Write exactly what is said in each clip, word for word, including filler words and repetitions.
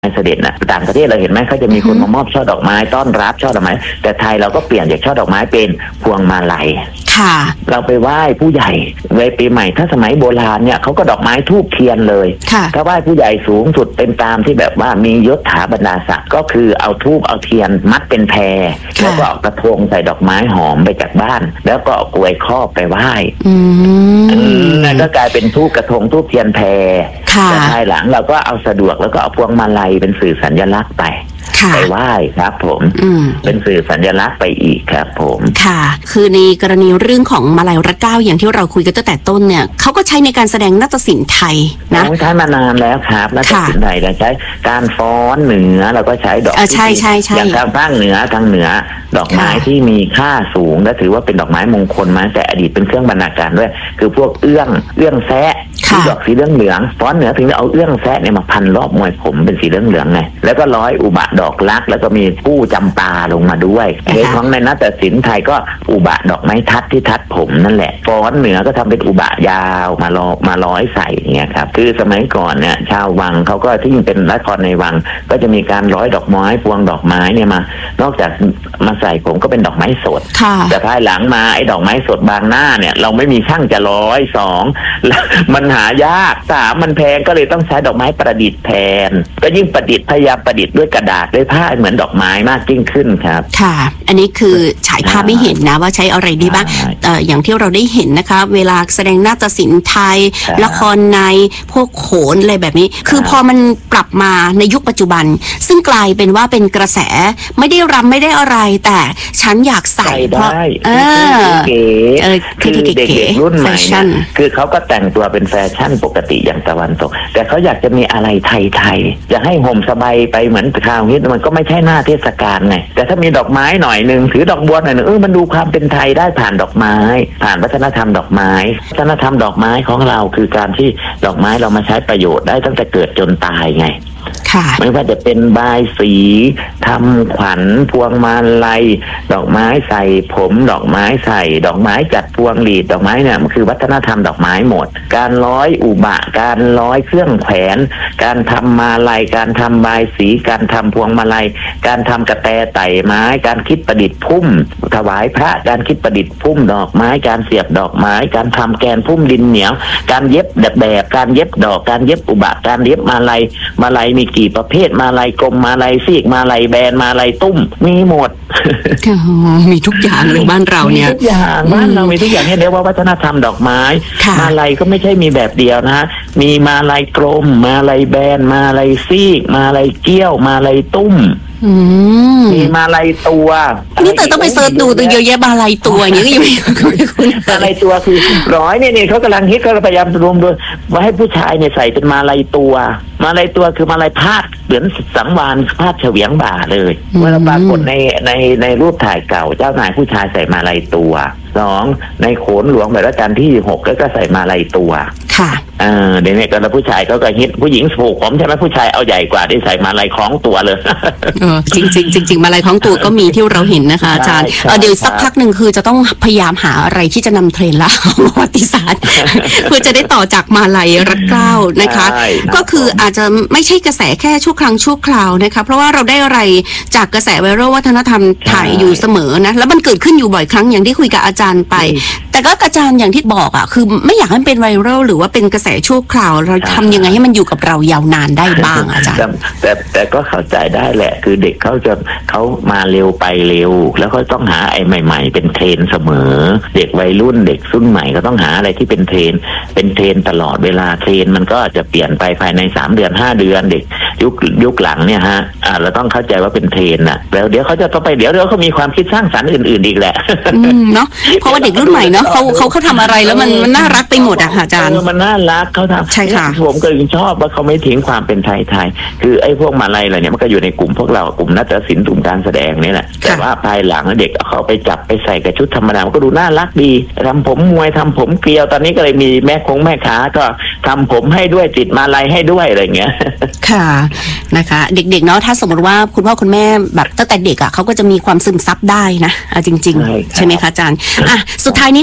เสด็จนะต่างประเทศเราเห็นไหมเขาจะมีคนมามอบช่อดอกไม้ต้อนรับช่อดอกไม้แต่ไทยเราก็เปลี่ยนจากช่อดอกไม้เป็นพวงมาลัยค่ะเราไปไหว้ผู้ใหญ่ไว้ปีใหม่ถ้าสมัยโบราณเนี่ยเขาก็ดอกไม้ธูปเทียนเลยถ้าไหว้ผู้ใหญ่สูงสุดเป็นตามที่แบบว่ามียศถาบรรดาศักดิ์ก็คือเอาธูปเอาเทียนมัดเป็นแพรแล้วก็เอากระทงใส่ดอกไม้หอมไปจากบ้านแล้วก็เอากล้วยครอบไปไหว้นั่นก็กลายเป็นธูปกระทงธูปเทียนแพรแต่ภายหลังเราก็เอาสะดวกแล้วก็เอาพวงมาลัยเป็นสื่อสัญลักษณ์ไปไปไหว้ครับผมเป็นสื่อสัญลักษณ์ไปอีกครับผมค่ะคือในกรณีเรื่องของมาลัยรัตเกล้าอย่างที่เราคุยกันตั้งแต่ต้นเนี่ยเขาก็ใช้ในการแสดงนาฏศิลป์ไทยนะใช้มานานแล้วครับนาฏศิลป์ไทยเราใช้การฟ้อนเหนือเราก็ใช้ดอกใช่ใช่ใช่อย่างทางภาคเหนือทางเหนือดอกไม้ที่มีค่าสูงและถือว่าเป็นดอกไม้มงคลมาแต่อดีตเป็นเครื่องบรรณาการด้วยคือพวกเอื้องเอื้องแซะที่ดอกสีเหลืองเหลืองฟ้อนเหนือถึงจะเอาเอื้องแซะเนี่ยมาพันรอบมวยผมเป็นสีเหลืองเหลืองไงแล้วก็ร้อยอุบะดอกลักแล้วก็มีผู้จำปาลงมาด้วยในของในนาฏศิลป์ไทยก็อุบะดอกไม้ทัดที่ทัดผมนั่นแหละฟ้อนเหนือก็ทำเป็นอุบะยาวมาล้อมาร้อยใส่เนี่ยครับคือสมัยก่อนเนี่ยชาววังเขาก็ที่เป็นละครในวังก็จะมีการร้อยดอกไม้พวงดอกไม้เนี่ยมานอกจากมาใส่ผมก็เป็นดอกไม้สดแต่ภายหลังมาไอ้ดอกไม้สดบางหน้าเนี่ยเราไม่มีช่างจะร้อยสองมันหายากสามมันแพงก็เลยต้องใช้ดอกไม้ประดิษฐ์แทนก็ยิ่งประดิษฐ์พยายามประดิษฐ์ด้วยกระดาษด้วยผ้าเหมือนดอกไม้มากยิ่งขึ้นครับค่ะอันนี้คือฉายภาพไม่เห็นนะว่าใช้อะไรดีบ้างเอ่ออย่างที่เราได้เห็นนะคะเวลาแสดงนาฏศิลป์ไทยละครในพวกโขนอะไรแบบนี้คือพอมันปรับมาในยุคปัจจุบันซึ่งกลายเป็นว่าเป็นกระแสไม่ได้รำไม่ได้อะไรแต่ฉันอยากใส่เพราะเออเออคือเด็กๆรุ่นใหม่คือเขาก็แต่งตัวเป็นแฟชั่นปกติอย่างตะวันตกแต่เขาอยากจะมีอะไรไทยๆอยากให้ห่มสบายไปเหมือนคราวนี้มันก็ไม่ใช่หน้าเทศกาลไงแต่ถ้ามีดอกไม้หน่อยนึงถือดอกบัวหน่อยนึงเออมันดูความเป็นไทยได้ผ่านดอกไม้ผ่านวัฒนธรรมดอกไม้วัฒนธรรมดอกไม้ของเราคือการที่ดอกไม้เรามาใช้ประโยชน์ได้ตั้งแต่เกิดจนตายไงไม่ว่าจะเป็นบายสีทำขวัญพวงมาลัยดอกไม้ใส่ผมดอกไม้ใส่ดอกไม้จัดพวงหลีดดอกไม้เนี่ยมันคือวัฒนธรรมดอกไม้หมดการร้อยอุบะการร้อยเครื่องแขวนการทำมาลัยการทำบายสีการทำพวงมาลัยการทำกระแตไต่ไม้การคิดประดิษฐ์พุ่มถวายพระการคิดประดิษฐ์พุ่มดอกไม้การเสียบดอกไม้การทำแกนพุ่มดินเหนียวการเย็บแบบแบบการเย็บดอกการเย็บอุบะการเย็บมาลัยมาลัยมีกี่ประเภทมาลัยกลมมาลัยซีกมาลัยแบนมาลัยตุ้มมีหมดมีทุกอย่างเลยบ้านเราเนี่ยทุกอย่างบ้านเรามีทุกอย่างเนี่ยเรียกว่าวัฒนธรรมดอกไม้มาลัยก็ไม่ใช่มีแบบเดียวนะมีมาลัยกลมมาลัยแบนมาลัยซีกมาลัยเกี้ยวมาลัยตุ้มมีมาลัยตัวนี่เต๋อต้องไปเสิร์ชดูตัวเยอะแยะมาลัยตัวอย่างนี้ก็ยังไม่คุ้นมาลัยตัวคือร้อยเนี่ยเขากำลังฮิตเขาพยายามรวมด้วยว่าให้ผู้ชายเนี่ยใส่เป็นมาลัยตัวมาลัยตัวคือมาลัยพาดเหมือนสังวานพาดเฉวียงบ่าเลยเมื่อปรากฏในในในรูปถ่ายเก่าเจ้านายผู้ชายใส่มาลัยตัวสองในโขนหลวงแบบรัชกาลที่หกก็ใส่มาลัยตัวค่ะเออเดี๋ยวนี้ก็แล้วผู้ชายก็ก็ฮิตผู้หญิงผูกผมใช่ไหมผู้ชายเอาใหญ่กว่าได้ใส่มาลัยคล้องตัวเลยเออจริงจริงจริงจริงมาลัยคล้องตัวก็มีที่เราเห็นนะคะอาจารย์เดี๋ยวสักพักหนึ่งคือจะต้องพยายามหาอะไรที่จะนำเทรนด์ละประวัติศาสตร์เพื่อจะได้ต่อจากมาลัยรัตเกล้านะคะก็คืออาจจะไม่ใช่กระแสแค่ชั่วครั้งชั่วคราวนะคะเพราะว่าเราได้อะไรจากกระแสไวรัลวัฒนธรรมไทยอยู่เสมอนะแล้วมันเกิดขึ้นอยู่บ่อยครั้งอย่างที่คุยกับอาจารย์ไปแต่ก็อาจารย์อย่างที่บอกอ่ะคือไม่อยากให้เป็นไวรัลหรือว่าเป็นกระแสชั่วคราวเราทำยังไงให้มันอยู่กับเรายาวนานได้บ้างอาจารย์แต่แต่ก็เข้าใจได้แหละคือเด็กเขาจะเขามาเร็วไปเร็วแล้วก็ต้องหาไอ้ใหม่ๆเป็นเทรนเสมอเด็กวัยรุ่นเด็กรุ่นใหม่ก็ต้องหาอะไรที่เป็นเทรนเป็นเทรนตลอดเวลาเทรนมันก็จะเปลี่ยนไปภายในสามเดือนห้าเดือนเด็กยุคยุคหลังเนี่ยฮะอ่าเราต้องเข้าใจว่าเป็นเทรนน่ะแล้วเดี๋ยวเขาจะต้องไปเดี๋ยวเดี๋ยวเขามีความคิดสร้างสรรค์อื่นๆอีกแหละเนาะเพราะว่าเด็กรุ่นใหม่เนาะเขาเขาเขาทำอะไรแล้วมันมันน่ารักไปหมดอะค่ะอาจารย์มันน่ารักเขาทำใช่ค่ะผมก็ยังชอบว่าเขาไม่ทิ้งความเป็นไทยๆคือไอ้พวกมาลัยอะไรเนี่ยมันก็อยู่ในกลุ่มพวกเรากลุ่มนาฏศิลป์กลุ่มการแสดงนี่แหละแต่ว่าภายหลังเด็กเอาเขาไปจับไปใส่กับชุดธรรมดามันก็ดูน่ารักดีทำผมมวยทำผมเกลียวตอนนี้ก็เลยมีแม่คงแม่ค้าก็ทำผมให้ด้วยติดมาลัยให้ด้วยอะไรเงี้ยค่ะนะคะเด็กๆเนาะถ้าสมมติว่าคุณพ่อคุณแม่แบบตั้งแต่เด็กอ่ะเขาก็จะมีความซึมซับได้นะจริงๆใช่ไหมคะอาจารย์อ่ะสุดท้ายนี้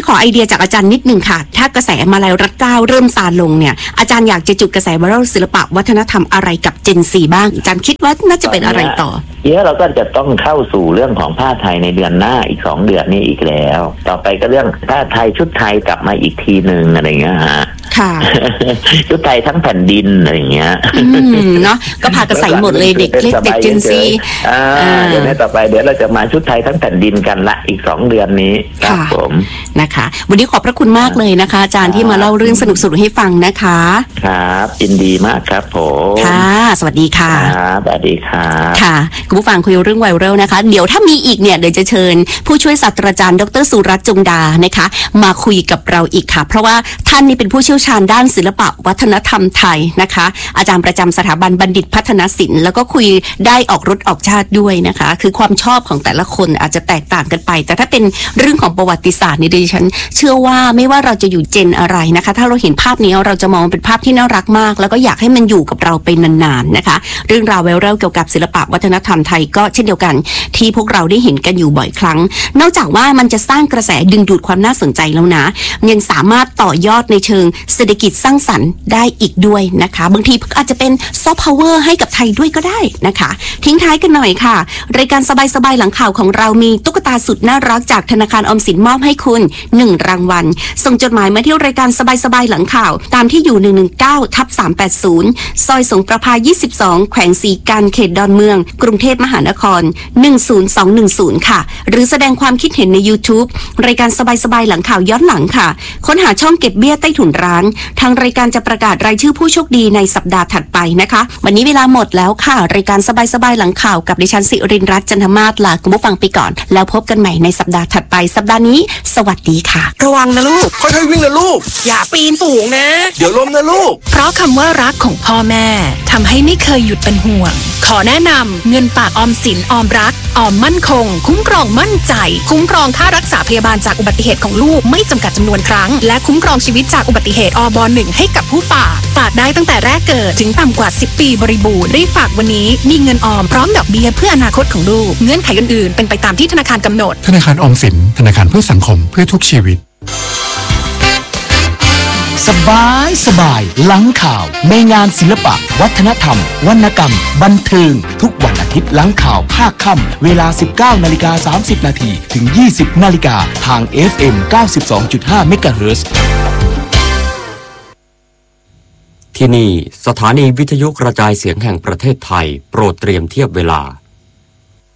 ขอไอเดียจากอาจารย์นิดนึงค่ะถ้ากระแสมาลัยรัดเกล้าเริ่มซาลงเนี่ยอาจารย์อยากจะจุดกระแสไวรัลศิลปะวัฒนธรรมอะไรกับเจนซีบ้างอาจารย์คิดว่าน่าจะเป็นอะไรต่อเดี๋ยวเราก็จะต้องเข้าสู่เรื่องของผ้าไทยในเดือนหน้าอีกสองเดือนนี้อีกแล้วต่อไปก็เรื่องผ้าไทยชุดไทยกลับมาอีกทีหนึ่งอะไรเงี้ยฮะค่ะชุดไทยทั้งแผ่นดินอะไรเงี้ยเนาะก็พากระใสหมดเลยเด็กเล็กเด็กเจนซีอ่าเดี๋ยวนี้ต่อไปเดี๋ยวเราจะมาชุดไทยทั้งแผ่นดินกันละอีกสองเดือนนี้ครับผมนะคะวันนี้ขอบพระคุณมากเลยนะคะอาจารย์ที่มาเล่าเรื่องสนุกๆให้ฟังนะคะครับยินดีมากครับผมค่ะสวัสดีค่ะครับสวัสดีครับค่ะคุณผู้ฟังคุยเรื่องไวรัลนะคะเดี๋ยวถ้ามีอีกเนี่ยเดี๋ยวจะเชิญผู้ช่วยศาสตราจารย์ดรสุรัตน์จงดานะคะมาคุยกับเราอีกค่ะเพราะว่าท่านนี่เป็นผู้เชี่ยวชาญด้านศิลปะวัฒนธรรมไทยนะคะอาจารย์ประจำสถาบันบัณฑิตพัฒนศิลป์แล้วก็คุยได้ออกรถออกชาติด้วยนะคะคือความชอบของแต่ละคนอาจจะแตกต่างกันไปแต่ถ้าเป็นเรื่องของประวัติศาสตร์นี่ดิฉันเชื่อว่าไม่ว่าเราจะอยู่เจนอะไรนะคะถ้าเราเห็นภาพนี้เราจะมองเป็นภาพที่น่ารักมากแล้วก็อยากให้มันอยู่กับเราไปนานๆนะคะเรื่องราวไวรัลเกี่ยวกับศิลปะวัฒนธรรมไทยก็เช่นเดียวกันที่พวกเราได้เห็นกันอยู่บ่อยครั้งนอกจากว่ามันจะสร้างกระแสดึงดูดความน่าสนใจแล้วนะยังสามารถต่อยอดในเชิงเศรษฐกิจสร้างสรรค์ได้อีกด้วยนะคะบางทีอาจจะเป็นซอฟต์พาวเวอร์ให้กับไทยด้วยก็ได้นะคะทิ้งท้ายกันหน่อยค่ะรายการสบายๆหลังข่าวของเรามีตุ๊กตาสุดน่ารักจากธนาคารออมสินมอบให้คุณหนึ่งรางวัลส่งจดหมายมาที่รายการสบายๆหลังข่าวตามที่อยู่หนึ่งหนึ่งเก้าทับสามแปดศูนย์ซอยสงประภายี่สิบสองแขวงศรีกันเขตดอนเมืองกรุงเทพมหานครหนึ่งศูนย์สองหนึ่งศูนย์ค่ะหรือแสดงความคิดเห็นใน YouTube รายการสบายๆหลังข่าวย้อนหลังค่ะค้นหาช่องเก็บเบี้ยใต้ถุนร้านทางรายการจะประกาศรายชื่อผู้โชคดีในสัปดาห์ถัดไปนะคะวันนี้เวลาหมดแล้วค่ะรายการสบายๆหลังข่าวกับดิฉันสิรินรัตน์จันทมาศลาคุณผู้ฟังไปก่อนแล้วพบกันใหม่ในสัปดาห์ถัดไปสัปดาห์นี้สวัสดีค่ะระวังนะลูกค่อยๆวิ่งนะลูกอย่าปีนสูงนะเดี๋ยวล้มนะลูกเพราะคำว่ารักของพ่อแม่ทำให้ไม่เคยหยุดเป็นห่วงขอแนะนำเงินฝากออมสินออมรักออมมั่นคงคุ้มครองมั่นใจคุ้มครองค่ารักษาพยาบาลจากอุบัติเหตุของลูกไม่จำกัดจำนวนครั้งและคุ้มครองชีวิตจากอุบัติเหตุอบหนึ่งให้กับผู้ฝากฝากได้ตั้งแต่แรกเกิดถึงต่ำกว่าสิบปีบริบูรณ์ได้ฝากวันนี้มีเงินออมพร้อมดอกเบี้ยเพื่ออนาคตของลูกเงื่อนไขอื่นๆเป็นไปตามที่ธนาคารกำหนดธนาคารออมสินธนาคารเพื่อสังคมเพื่อทุกชีวิตสบายสบายหลังข่าวในงานศิลปะวัฒนธรรมวรรณกรรมบันเทิงทุกวันอาทิตย์หลังข่าวภาคค่ำเวลา สิบเก้านาฬิกาสามสิบนาทีถึง ยี่สิบนาฬิกาทาง เอฟ เอ็ม เก้าสิบสองจุดห้า เมกะเฮิรตซ์ที่นี่สถานีวิทยุกระจายเสียงแห่งประเทศไทยโปรดเตรียมเทียบเวลา